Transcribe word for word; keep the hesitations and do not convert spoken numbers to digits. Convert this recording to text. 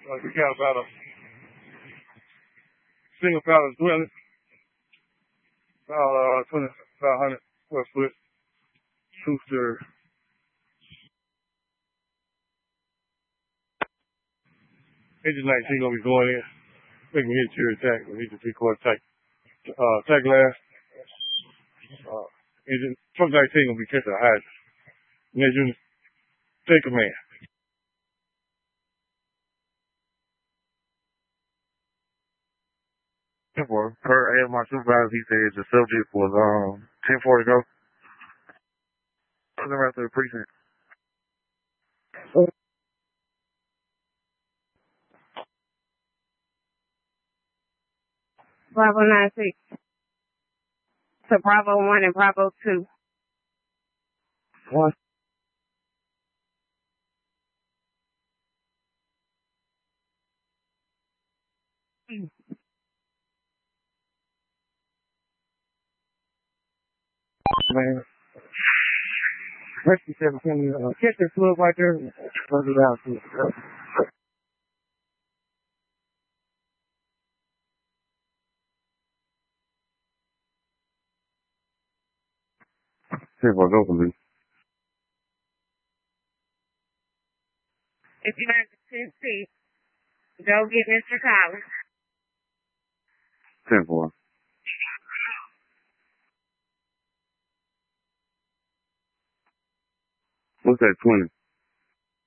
Like we got about a single family dwelling, about uh twenty five hundred square foot, two story. Engine nineteen gonna be going in. Making me hit a cherry attack, we need to three quarter attack uh attack glass. Uh engine truck nineteen gonna be catching a hydrant. Next unit, take command. For per A M R supervisor, he says the subject was um ten forty go. The rest of the precinct. Bravo nine six. So Bravo one and Bravo two. One. Man. Rescue seventeen, uh, catch that slug right there. Plug it out to it. ten four go, please. If you're not ten C, go get Mister Collins. ten four. What's that, twenty?